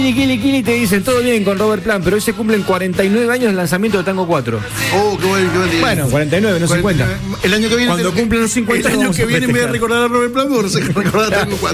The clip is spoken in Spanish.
Kili te dicen todo bien con Robert Plant, pero hoy se cumplen 49 años del lanzamiento de Tango 4. Oh, qué buen día. Bueno, 49, no 50. El año que viene. Cuando cumplen los 50, el año vamos que a viene me voy a festejar. recordar a Robert Plant, pero no sé recordar a Tango 4.